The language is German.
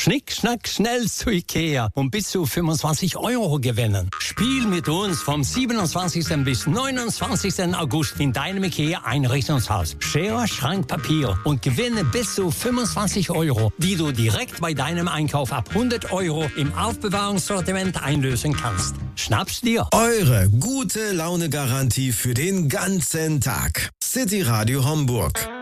Schnick, schnack, schnell zu Ikea und bis zu 25 € gewinnen. Spiel mit uns vom 27. bis 29. August in deinem Ikea-Einrichtungshaus. Schere, Schrank, Papier und gewinne bis zu 25 €, die du direkt bei deinem Einkauf ab 100 € im Aufbewahrungssortiment einlösen kannst. Schnapp's dir. Eure gute Laune-Garantie für den ganzen Tag. City Radio Homburg.